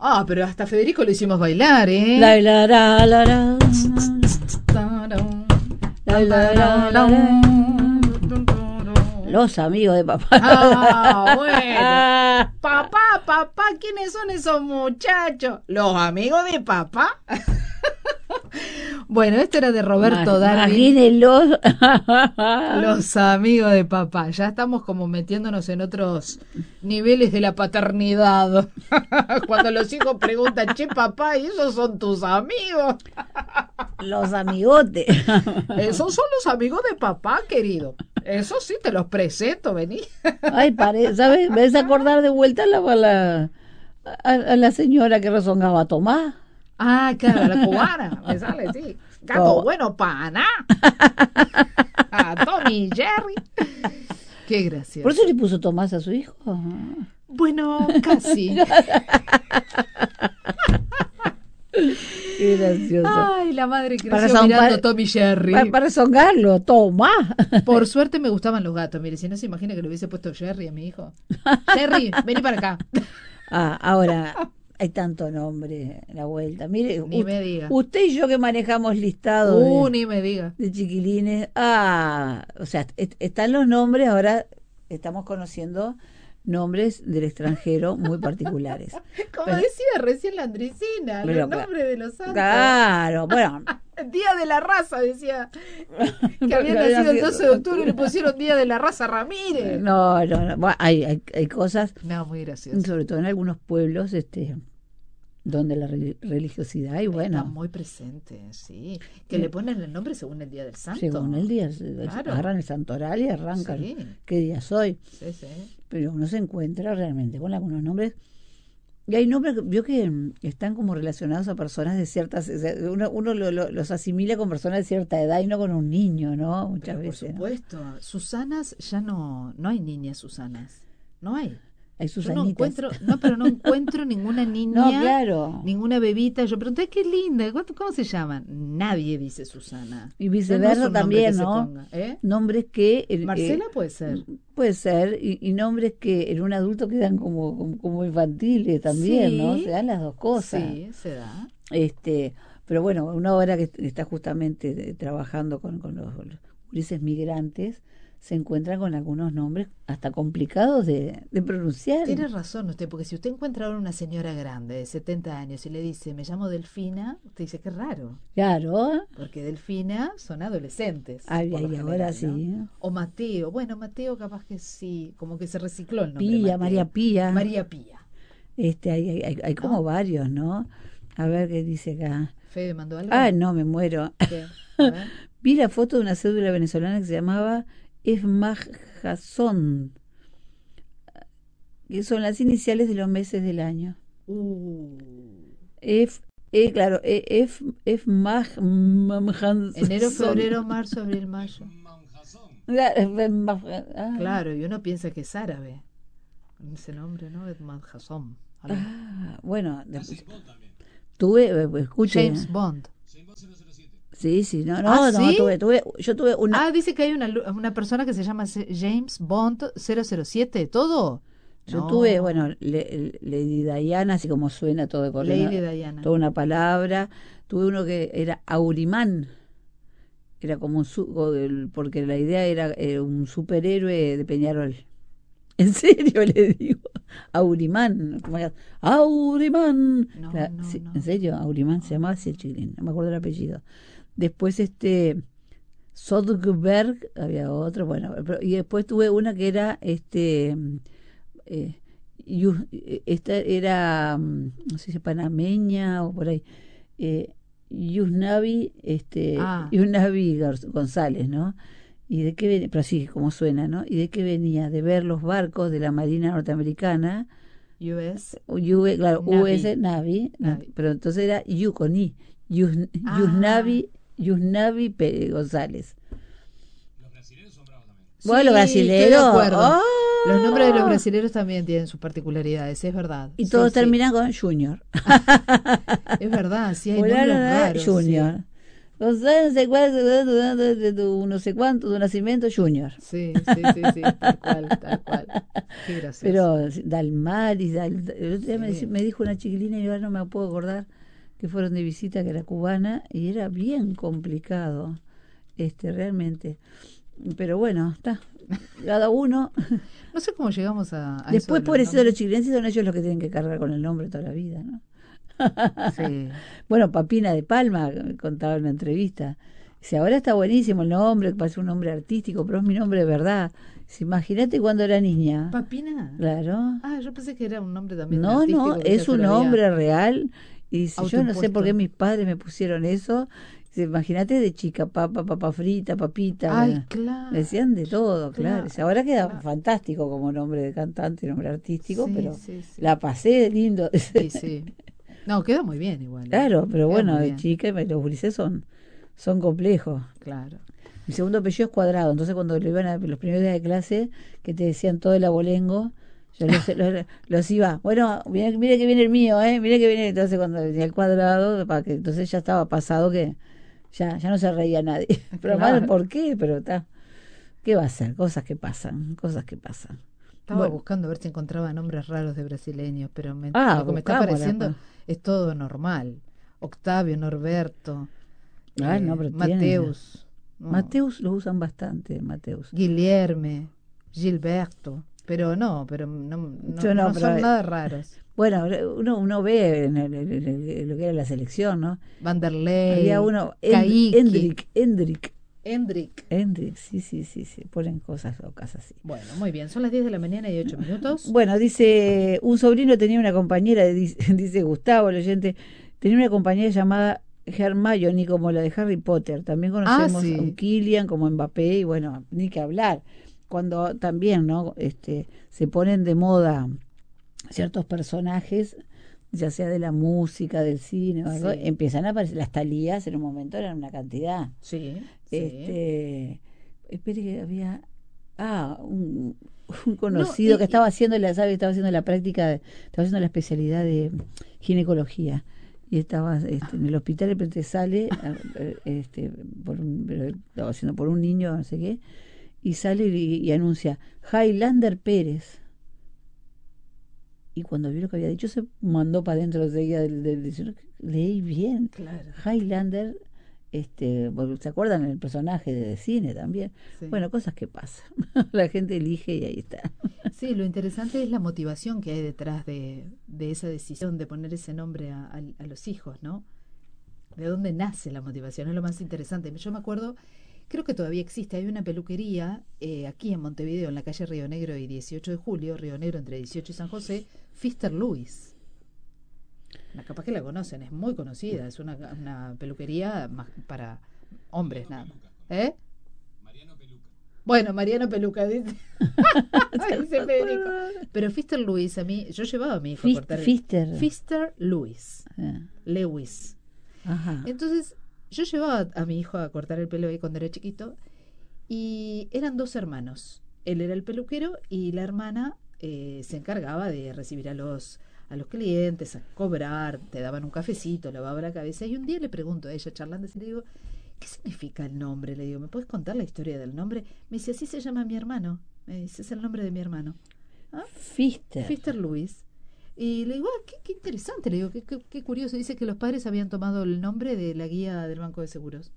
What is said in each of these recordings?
Ah, pero hasta Federico lo hicimos bailar, ¿eh? La la la la la. La la la la. Los amigos de papá. Ah, bueno. Papá, ¿quiénes son esos muchachos? Los amigos de papá. Bueno, esto era de Roberto Darwin. Imagínenlos. Los amigos de papá. Ya estamos como metiéndonos en otros niveles de la paternidad. Cuando los hijos preguntan, che, papá, ¿y esos son tus amigos? Los amigotes. Esos son los amigos de papá, querido. Eso sí, te los presento, vení. Ay, ¿sabes? Me ves acordar de vuelta a la señora que rezongaba a Tomás. Ah, claro, la cubana, me sale, sí. Gato bueno, pana. A Tommy y Jerry. Qué gracioso. ¿Por eso le puso Tomás a su hijo? Bueno, casi. Qué gracioso. Ay, la madre creció mirando Tommy y Jerry. Para rezongarlo, Tomás. Por suerte me gustaban los gatos. Mire, si no se imagina que le hubiese puesto Jerry a mi hijo. Jerry, vení para acá. Ahora... Hay tanto nombre en la vuelta. Mire, ni me diga. Usted y yo que manejamos listados ni me diga. De chiquilines. O sea, están los nombres, ahora estamos conociendo nombres del extranjero muy particulares. Como decía recién la Andresina, los nombres de los santos. Claro, bueno. Día de la raza, decía. Que había nacido el 12 de octubre y le pusieron Día de la Raza Ramírez. No. Bueno, hay cosas. No, muy gracioso. Sobre todo en algunos pueblos, donde la religiosidad y bueno está muy presente, sí, que le ponen el nombre según el día del santo, según el día, claro. Agarran el santoral y arrancan qué día soy, sí. Pero uno se encuentra realmente con algunos nombres y hay nombres que están como relacionados a personas de ciertas, uno los asimila con personas de cierta edad y no con un niño, ¿no? Muchas veces, por supuesto, ¿no? Susanas ya no hay niñas Susanas, no hay. Hay Susanitas. Pero no encuentro ninguna niña, no, claro. Ninguna bebita. Yo pregunté, qué linda, ¿cómo se llaman? Nadie dice Susana. Y viceversa no también, ¿no? Nombres que... Marcela puede ser. Puede ser, y nombres que en un adulto quedan como infantiles también, sí, ¿no? Se dan las dos cosas. Sí, se da. Pero bueno, una hora que está justamente trabajando con los gurises migrantes, se encuentran con algunos nombres hasta complicados de pronunciar. Tiene razón usted, porque si usted encuentra ahora una señora grande de 70 años y le dice, me llamo Delfina, usted dice, qué raro. Claro. Porque Delfina son adolescentes. Ay, ahora sí. ¿no? O Mateo. Bueno, Mateo capaz que sí, como que se recicló el nombre. Pía, María Pía. María Pía. Hay como varios, ¿no? A ver qué dice acá. ¿Fede mandó algo? Ah, no, me muero. ¿Qué? A ver. Vi la foto de una cédula venezolana que se llamaba Efmajazón, que son las iniciales de los meses del año. Claro, Efmajazón. Enero, febrero, marzo, abril, mayo. Claro, y uno piensa que es árabe. Ese nombre, ¿no? Efmajazón. Bueno, escuche. James Bond. Sí, ¿sí? Yo tuve una... dice que hay una persona que se llama James Bond 007, ¿todo? Yo tuve, bueno, Lady Diana, así como suena todo de corrido. Lady Diana. Toda una palabra. Tuve uno que era Aurimán. Era como porque la idea era un superhéroe de Peñarol. En serio le digo. Aurimán. Aurimán. No. En serio, Aurimán se llamaba así el chiquilín. No me acuerdo el apellido. Después Sodberg, había otro, bueno, y después tuve una que era esta era no sé si panameña o por ahí, Yusnavi González, ¿no? Y de qué venía, pero así como suena, ¿no? Y de qué venía, de ver los barcos de la Marina norteamericana, US Navy, pero entonces era con I, Yusnavi González. Los brasileños son bravos también. Bueno, los brasileños. Los nombres de los brasileños también tienen sus particularidades, es verdad. Y todos terminan con Junior. Es verdad, sí hay nombres raros. Junior. Sí. José no sé cuánto, no sé cuánto, de nacimiento Junior. Sí, tal cual. Qué gracioso. Pero Dalmaris, el otro día Sí. me dijo una chiquilina y ahora no me puedo acordar que fueron de visita, que era cubana, y era bien complicado, realmente. Pero bueno, está, cada uno. No sé cómo llegamos a eso Después, de los pobrecitos, los nombres. chiquilenses son ellos los que tienen que cargar con el nombre toda la vida, ¿no? Sí. Bueno, Papina de Palma contaba en una entrevista. Dice, ahora está buenísimo el nombre, parece un nombre artístico, pero es mi nombre de verdad. Dice, imagínate cuando era niña. ¿Papina? Claro. Ah, yo pensé que era un nombre también No, artístico. no, que ella es se un lo había nombre real. Y dice, yo no sé por qué autoimpuesto. mis padres me pusieron eso. Dice, imagínate de chica, papa frita, papita. Ay, claro. Me decían de todo, claro. Dice, ahora queda claro. fantástico como nombre de cantante, nombre artístico, Sí, pero sí. la pasé lindo. Sí, sí. No, quedó muy bien igual. Claro, pero Quedó bueno, muy de bien. chica los gurises son complejos. Claro. Mi segundo apellido es Cuadrado, entonces cuando le iban a los primeros días de clase, que te decían todo el abolengo, yo los iba, bueno, mire que viene el mío, mire que viene, entonces cuando venía el Cuadrado, entonces ya estaba pasado que ya no se reía nadie. Pero Claro. mal, ¿por qué? Pero está, ¿qué va a ser? Cosas que pasan. Estaba Bueno. buscando a ver si encontraba nombres raros de brasileños, pero lo que me está Buscámosla, apareciendo pa. es todo normal. Octavio, Norberto, No, pero Mateus, no, Mateus lo usan bastante, Mateus. Guilherme, Gilberto, pero no Pero son nada raros. Bueno, uno ve en lo que era la selección, ¿no? Vanderlei, Había uno, Kaique, Hendrik, sí, ponen cosas locas así. Bueno, muy bien, son las 10 de la mañana y 8 minutos. Bueno, dice, un sobrino tenía una compañera, dice Gustavo, el oyente, tenía una compañera llamada Hermione, como la de Harry Potter. También conocemos sí. a un Kylian como Mbappé, y bueno, ni que hablar. Cuando también, ¿no? Se ponen de moda ciertos personajes, ya sea de la música, del cine o algo, Sí. empiezan a aparecer. Las Talías en un momento eran una cantidad. Sí, Espere que había un conocido que estaba haciendo la práctica, estaba haciendo la especialidad de ginecología y estaba en el hospital, de repente sale estaba haciendo por un niño, no sé qué, y sale y anuncia Highlander Pérez. Y cuando vio lo que había dicho, se mandó para adentro del leí bien. Claro. Highlander, porque se acuerdan el personaje de cine también. Sí. Bueno, cosas que pasan. La gente elige y ahí está. Sí, lo interesante es la motivación que hay detrás de esa decisión de poner ese nombre a los hijos, ¿no? ¿De dónde nace la motivación? Es lo más interesante. Yo me acuerdo, creo que todavía existe, hay una peluquería aquí en Montevideo, en la calle Río Negro y 18 de Julio, Río Negro entre 18 y San José, Fister Louis. Capaz que la conocen, es muy conocida, es una peluquería más para hombres nada más. ¿Eh? Mariano Peluca. Bueno, Mariano Peluca, dice Federico. Pero Fister Louis, a mí, yo llevaba a mi hijo a cortar Fister Louis. Lewis. Ajá. Entonces, yo llevaba a mi hijo a cortar el pelo ahí cuando era chiquito y eran 2 hermanos. Él era el peluquero y la hermana se encargaba de recibir a los clientes, a cobrar, te daban un cafecito, lavaba la cabeza. Y un día le pregunto a ella, charlando, y le digo, ¿qué significa el nombre? Le digo, ¿me puedes contar la historia del nombre? Me dice, así se llama mi hermano. Me dice, es el nombre de mi hermano. ¿Ah? Fister Louis. Y le digo, qué interesante, le digo, qué curioso. Dice que los padres habían tomado el nombre de la guía del Banco de Seguros.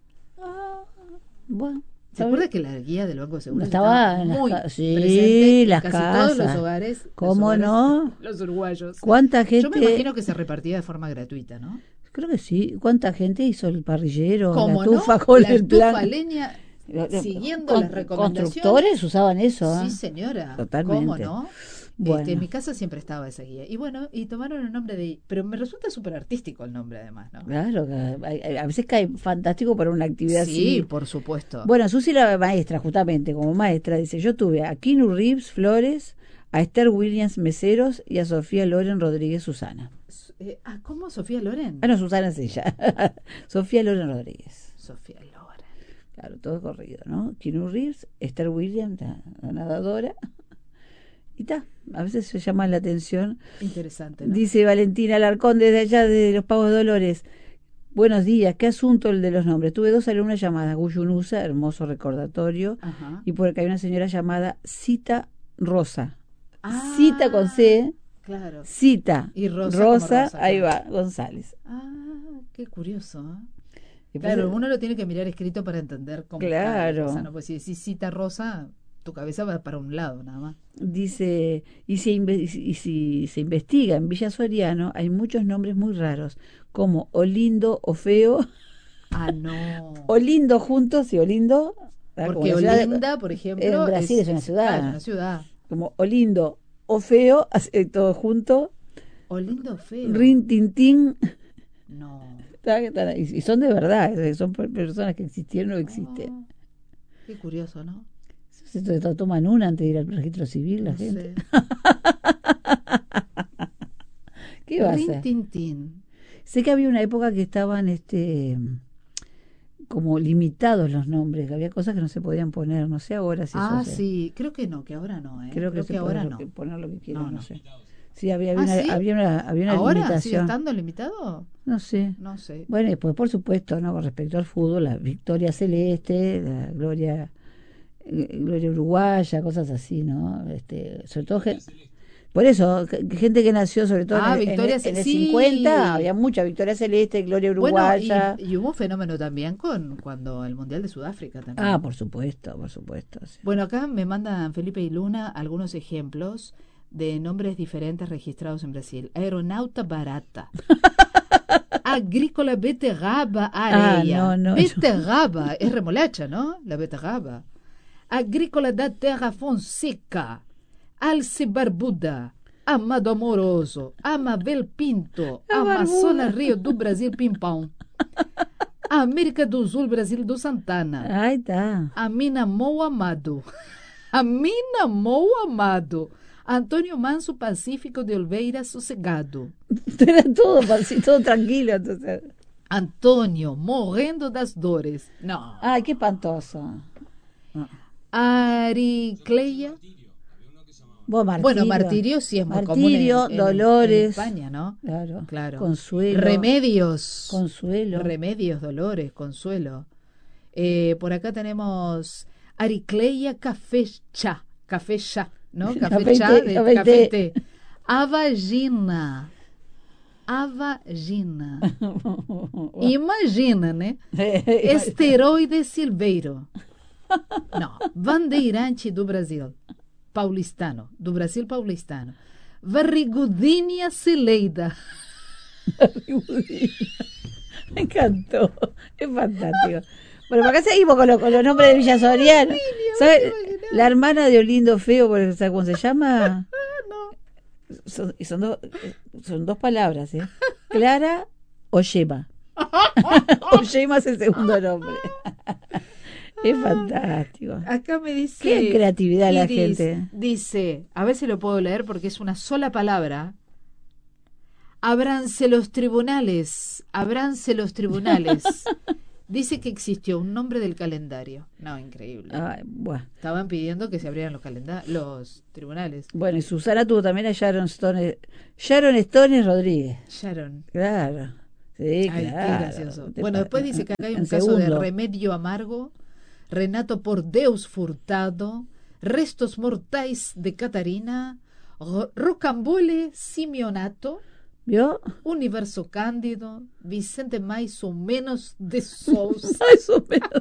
Bueno. ¿Se acuerda que la guía del Banco de Seguros estaba muy sí, presente en las casi casas. todos los hogares? ¿Cómo no? Los uruguayos. ¿Cuánta gente? Yo me imagino que se repartía de forma gratuita, ¿no? Creo que sí. ¿Cuánta gente hizo el parrillero, ¿Cómo la estufa no? con La el estufa plan? leña, siguiendo las recomendaciones. Constructores usaban eso. Sí, señora. Totalmente. ¿Cómo no? Bueno. En mi casa siempre estaba esa guía. Y bueno, y tomaron el nombre de... Pero me resulta súper artístico el nombre, además, ¿no? Claro, a veces cae fantástico para una actividad así. Sí, por supuesto. Bueno, Susi, la maestra, justamente, como maestra, dice, yo tuve a Keanu Reeves Flores, a Esther Williams Meseros y a Sofía Loren Rodríguez Susana. ¿Cómo? ¿Sofía Loren? No, Susana es ella. Sofía Loren Rodríguez. Sofía Loren. Claro, todo corrido, ¿no? Keanu Reeves, Esther Williams, la nadadora. Y está, a veces se llama la atención. Interesante, ¿no? Dice Valentina Alarcón desde allá de los Pagos Dolores. Buenos días, ¿qué asunto el de los nombres? Tuve 2 alumnas llamadas Guyunusa, hermoso recordatorio, Ajá. y por acá hay una señora llamada Cita Rosa. Ah, Cita con C, claro. Cita Y Rosa como Rosa, ahí claro. va, González. Ah, qué curioso, ¿eh? Y Claro, pues, uno lo tiene que mirar escrito para entender cómo Claro. está la cosa, ¿no? Pues si decís cita rosa, tu cabeza va para un lado nada más. dice, y si se investiga en Villa Soriano, hay muchos nombres muy raros, como Olindo o Feo, Ah, no. Olindo juntos y Olindo, ¿verdad? Como Porque la ciudad de- Olinda, por ejemplo, en Brasil es una ciudad. Claro, una ciudad. como Olindo o Feo, todo junto, Olindo feo. Rin Tin Tin, No. y son de verdad, son personas que existieron o existen. Ah, qué curioso, ¿no? Se toman una antes de ir al registro civil, la No gente. sé. ¿Qué va a Rin hacer? Tin Tin. Sé que había una época que estaban como limitados los nombres, que había cosas que no se podían poner, no sé ahora si Ah, eso se... sí. Creo que no, que ahora no, ¿eh? Creo que se ahora puede no. poner lo que quieran, No, no no. sé. Sí, había ¿Ah, sí? había una ¿Ahora sigue limitación. estando limitado? No sé. No sé. Bueno, y después, por supuesto, ¿no? Con respecto al fútbol, la victoria celeste, la gloria uruguaya, cosas así, ¿no? Sobre todo, por eso, gente que nació, sobre todo Ah, Victoria en el sí. 50, había mucha victoria celeste, gloria Bueno, uruguaya. y hubo un fenómeno también con cuando el Mundial de Sudáfrica también. Ah, por supuesto, sí. Bueno, acá me mandan Felipe y Luna algunos ejemplos de nombres diferentes registrados en Brasil. Aeronauta barata. Agrícola beterraba areia. no. Beterraba, es remolacha, ¿no? La beterraba. Agrícola da terra fonseca. Alce barbuda. Amado amoroso. Amabel Pinto. A Amazonas barbuda. Rio do Brasil Pimpão. América do Sul Brasil do Santana. Ahí está. Aminamou Amado. Aminamou Amado. Antônio Manso Pacífico de Oliveira Sossegado. Era todo, todo tranquilo. Entonces. Antônio morrendo das dores. No. Ay, qué espantoso. No. Aricleia. Martirio. Bueno, martirio sí es muy Martirio, común en Dolores. España, ¿no? Claro. Consuelo. Remedios. Consuelo. Remedios, Dolores, Consuelo. Por acá tenemos Aricleia Café Chá, ¿no? Café Chá de café té. Avagina. Imagina, né? Esteroide Silveiro. Não. Bandeirante do Brasil. Paulistano. Do Brasil paulistano. Varrigudinha Cileida. Me encantó. Es fantástico. Bueno, por acá seguimos con los nombres de Villa Soriano. ¿Sabes? La hermana de Olindo Feo, ¿sabes cómo se llama? Son 2 palabras, ¿eh? Clara Oyema. Oyema es el segundo nombre. Es fantástico. Acá me dice... Qué creatividad la Iris, gente. Dice, a ver si lo puedo leer porque es una sola palabra. Ábranse los tribunales. Dice que existió un nombre del calendario. No, increíble. Ay, bueno. Estaban pidiendo que se abrieran los tribunales. Bueno, y Susana tuvo también a Sharon Stones Rodríguez. Sharon. Claro. Sí, Ay, claro. qué gracioso. Bueno, después dice que acá hay un caso de remedio amargo, Renato por Deus Furtado, restos mortais de Catarina, Rocambole Simeonato, ¿Vio? Universo Cándido, Vicente Mais ou menos de Souza. Más o menos.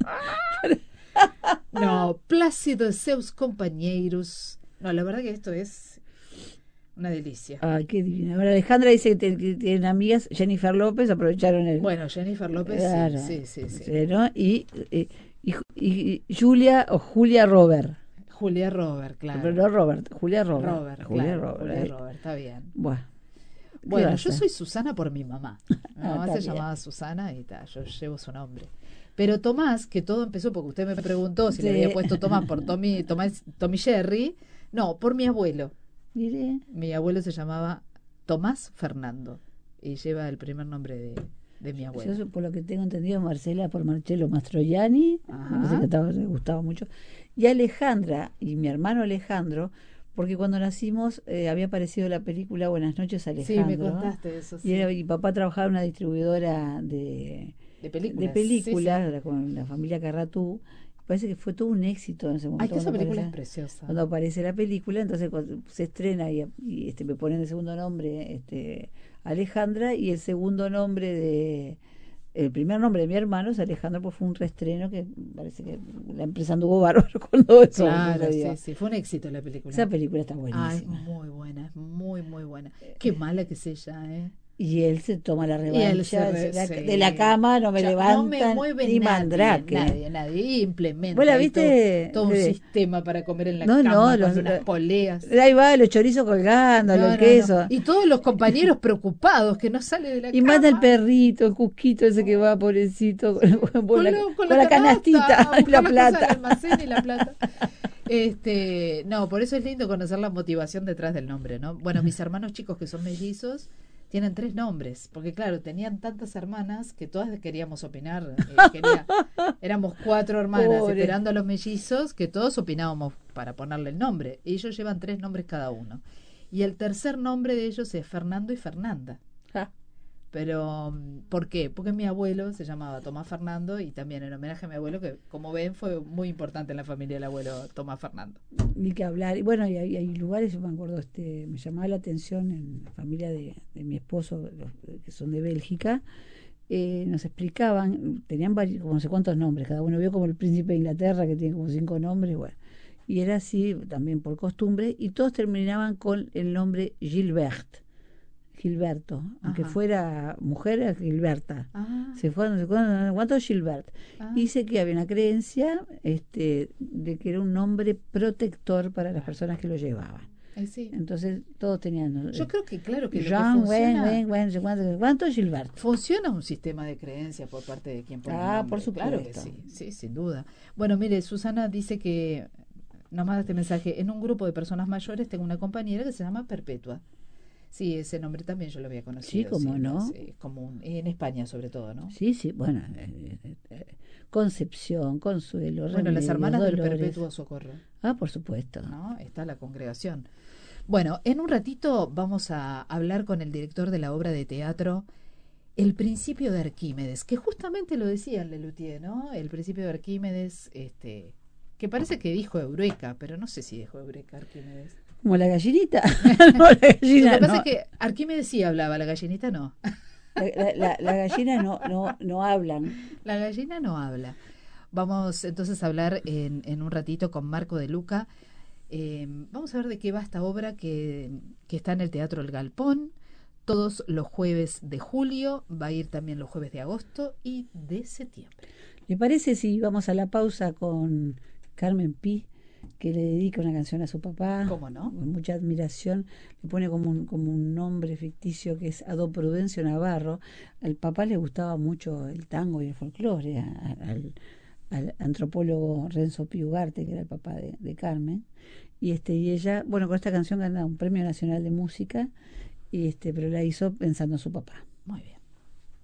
No, Plácido de seus compañeros. No, la verdad que esto es una delicia. Ay, qué divina. Ahora Alejandra dice que tienen amigas. Jennifer López, aprovecharon el... Bueno, Jennifer López, Claro. sí. ¿No? Y Julia o Julia Robert. Julia Robert, claro. Pero no Robert, Julia Robert. Julia Robert. Robert, está bien. Bueno, Yo soy Susana por mi mamá. Mi mamá se llamaba Susana y yo llevo su nombre. Pero Tomás, que todo empezó porque usted me preguntó si le había puesto Tomás por Tommy Jerry. No, por mi abuelo. Mire. Mi abuelo se llamaba Tomás Fernando y lleva el primer nombre de mi abuelo. Yo, por lo que tengo entendido, Marcela por Marcello Mastroianni, Ajá. no sé, que le gustaba mucho. Y Alejandra y mi hermano Alejandro porque cuando nacimos había aparecido la película Buenas noches, Sí, Alejandro. me contaste eso. Sí. Y papá trabajaba en una distribuidora De películas. de películas, Sí, sí. con la familia Carratú. Parece que fue todo un éxito en ese momento. Ay, que esa cuando película es aparece, preciosa. cuando aparece la película, entonces cuando se estrena me ponen de segundo nombre Alejandra, y el segundo nombre el primer nombre de mi hermano es Alejandro, pues fue un reestreno que parece que la empresa anduvo bárbaro cuando eso Claro, sucedió. sí, sí. Fue un éxito la película. Esa película está Ah, es buenísima. muy buena, es muy, muy buena. Qué mala que es ella, ¿eh? Y él se toma la Y él se revancha, sí. de la cama no me Ya, no me levantan mueve ni nadie, mandrake. nadie. Y implementa ¿Vos la ahí viste? todo un sistema para comer en la No, cama no, con unas poleas. ahí va, los chorizos colgando, el No. queso. Y todos los compañeros preocupados que no sale de la Y cama. manda el perrito, el cusquito ese que va, pobrecito, con la canastita y la plata. Almacén y la plata. No, por eso es lindo conocer la motivación detrás del nombre, ¿no? Bueno, mis hermanos chicos que son mellizos tienen 3 nombres, porque claro, tenían tantas hermanas que todas queríamos opinar. Éramos 4 hermanas Pobre. esperando a los mellizos que todos opinábamos para ponerle el nombre. Ellos llevan 3 nombres cada uno. Y el tercer nombre de ellos es Fernando y Fernanda. Ja. Pero, ¿por qué? Porque mi abuelo se llamaba Tomás Fernando y también en homenaje a mi abuelo, que como ven fue muy importante en la familia el abuelo Tomás Fernando. Ni que hablar. Y bueno, y hay lugares, yo me acuerdo, me llamaba la atención en la familia de mi esposo, los que son de Bélgica, nos explicaban, tenían como no sé cuántos nombres, cada uno vio como el príncipe de Inglaterra, que tiene como 5 nombres, bueno. Y era así también por costumbre, y todos terminaban con el nombre Gilberto, aunque Ajá. fuera mujer, era Gilberta. Ah, Se fue a no sé cuánto Gilbert. ah. Y dice que había una creencia de que era un nombre protector para las personas que lo llevaban. Sí. Entonces todos tenían. Yo creo que claro que lo que Jean, funciona, ¿cuánto Gilbert? funciona un sistema de creencia por parte de quien pone el Ah, nombre. por Claro que supuesto. sí, sin duda. Bueno, mire, Susana dice que nos manda este mensaje. En un grupo de personas mayores tengo una compañera que se llama Perpetua. Sí, ese nombre también yo lo había conocido. Sí, cómo no. Es común, en España sobre todo, ¿no? Sí, bueno. Concepción, Consuelo, Bueno, Remedios, las hermanas del Dolores. Perpetuo Socorro, Ah, por supuesto. ¿no? Está la congregación. Bueno, en un ratito vamos a hablar con el director de la obra de teatro El principio de Arquímedes, que justamente lo decía en Lelutier, ¿no? El principio de Arquímedes, que parece que dijo Eureka, pero no sé si dijo Eureka Arquímedes. Como la gallinita. No, la gallina Lo que pasa no. es que Arquímedes sí hablaba, la gallinita no. La gallina no hablan. La gallina no habla. Vamos entonces a hablar en un ratito con Marco de Luca. Vamos a ver de qué va esta obra que está en el Teatro El Galpón todos los jueves de julio, va a ir también los jueves de agosto y de septiembre. ¿Le parece si vamos a la pausa con Carmen Pi, que le dedica una canción a su papá? ¿Cómo no? Con mucha admiración, le pone como un nombre ficticio que es Ado Prudencio Navarro. Al papá le gustaba mucho el tango y el folclore, al antropólogo Renzo Pi Ugarte, que era el papá de Carmen. Y ella, bueno, con esta canción gana un Premio Nacional de Música, pero la hizo pensando en su papá. Muy bien.